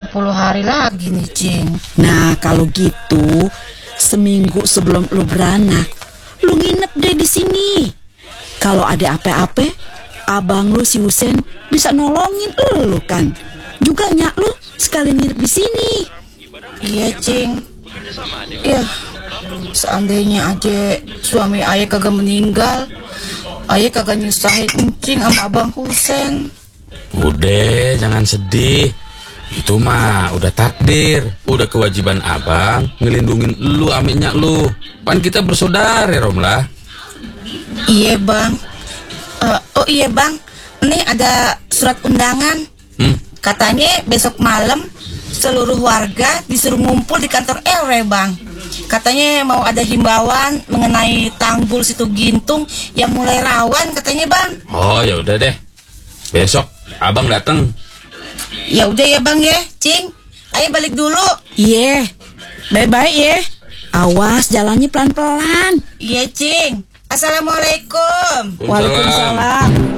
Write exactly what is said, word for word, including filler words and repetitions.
sepuluh hari lagi nih, Cing. Nah, kalau gitu seminggu sebelum lu beranak, lu nginep deh di sini. Kalau ada apa-apa, abang lu si Husen bisa nolongin lu kan. Juga nyak lu sekalian nginep di sini. Iya, Cing. Ya, seandainya aja suami ayah kagak meninggal, ayah kagak nyusahin Encing sama Abang Husen. Udah, jangan sedih. Itu mah udah takdir. Udah kewajiban abang ngelindungin lu aminyak lu. Pan kita bersaudara, Romlah. Iya, Bang. Uh, oh iya, Bang. Ini ada surat undangan. Hmm? Katanya besok malam seluruh warga disuruh ngumpul di kantor R W, Bang. Katanya mau ada himbauan mengenai tanggul Situ Gintung yang mulai rawan katanya, Bang. Oh, ya udah deh. Besok abang datang. Ya udah ya, Bang ya, Cing. Ayo balik dulu. Iya, bye-bye ya. Awas jalannya pelan-pelan. Iya, Cing. Assalamualaikum. Waalaikumsalam.